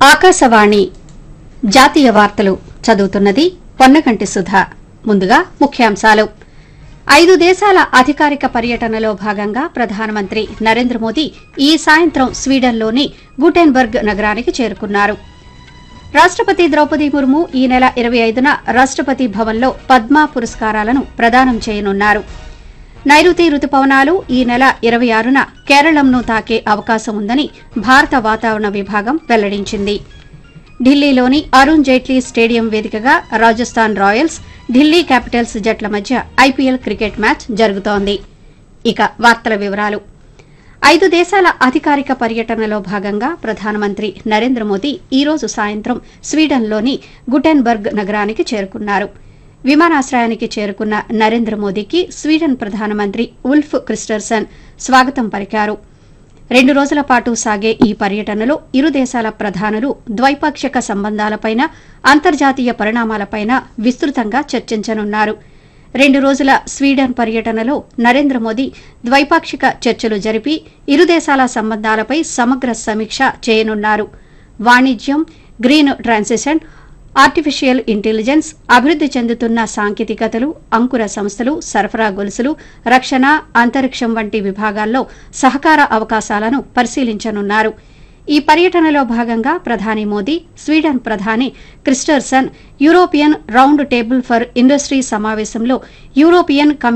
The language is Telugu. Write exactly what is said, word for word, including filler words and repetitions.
ఆకాశవాణి జాతీయ వార్తలు చదువుతున్నది పొన్నగంటి సుధ. ముందుగా ముఖ్యాంశాలు. ఐదు దేశాల అధికారిక పర్యటనలో భాగంగా ప్రధానమంత్రి నరేంద్ర మోదీ ఈ సాయంత్రం స్వీడన్లోని గుటెన్బర్గ్ నగరానికి చేరుకున్నారు. రాష్టపతి ద్రౌపది ముర్ము ఈ నెల ఇరవై ఐదున రాష్టపతి భవన్లో పద్మ పురస్కారాలను ప్రదానం చేయనున్నారు. నైరుతి రుతుపవనాలు ఈ నెల ఇరవై ఆరున కేరళంను తాకే అవకాశం ఉందని భారత వాతావరణ విభాగం వెల్లడించింది. ఢిల్లీలోని అరుణ్ జైట్లీ స్టేడియం వేదికగా రాజస్థాన్ రాయల్స్, ఢిల్లీ క్యాపిటల్స్ జట్ల మధ్య ఐపీఎల్ క్రికెట్ మ్యాచ్ జరుగుతోంది. ఇక వార్తల వివరాలు. ఐదు దేశాల అధికారిక పర్యటనలో భాగంగా ప్రధానమంత్రి నరేంద్ర మోదీ ఈ రోజు సాయంత్రం స్వీడన్లోని గుటెన్బర్గ్ నగరానికి చేరుకున్నారు. విమానాశ్రయానికి చేరుకున్న నరేంద్ర మోదీకి స్వీడన్ ప్రధానమంత్రి ఉల్ఫ్ క్రిస్టర్సన్ స్వాగతం పలికారు. రెండు రోజుల పాటు సాగే ఈ పర్యటనలో ఇరు దేశాల ప్రధానులు ద్వైపాక్షిక సంబంధాలపైన, అంతర్జాతీయ పరిణామాలపైన విస్తృతంగా చర్చించనున్నారు. రెండు రోజుల స్వీడన్ పర్యటనలో నరేంద్ర మోదీ ద్వైపాక్షిక చర్చలు జరిపి ఇరు దేశాల సంబంధాలపై సమగ్ర సమీక్ష చేయనున్నారు. వాణిజ్యం, గ్రీన్ ట్రాన్సిషన్, ఆర్టిఫిషియల్ ఇంటెలిజెన్స్, అభివృద్ది చెందుతున్న సాంకేతికతలు, అంకుర సంస్థలు, సరఫరా గొలుసులు, రక్షణ, అంతరిక్షం వంటి విభాగాల్లో సహకార అవకాశాలను పరిశీలించనున్నారు. ఈ పర్యటనలో భాగంగా ప్రధాని మోదీ స్వీడన్ ప్రధాని Kristersson European round table for industry సమావేశంలో యూరోపియన్